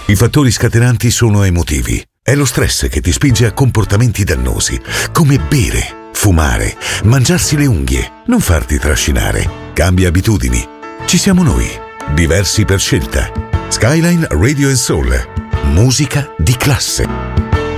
I fattori scatenanti sono emotivi. È lo stress che ti spinge a comportamenti dannosi, come bere, fumare, mangiarsi le unghie, non farti trascinare. Cambia abitudini. Ci siamo noi. Diversi per scelta. Skyline Radio & Soul. Musica di classe.